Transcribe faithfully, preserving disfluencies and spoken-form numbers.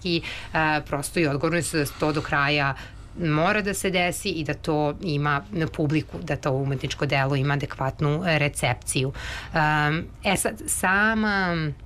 zajednički, prosto i odgovorno su da to do kraja mora da se desi i da to ima publiku, da to umetničko delo ima adekvatnu recepciju. E sad, sama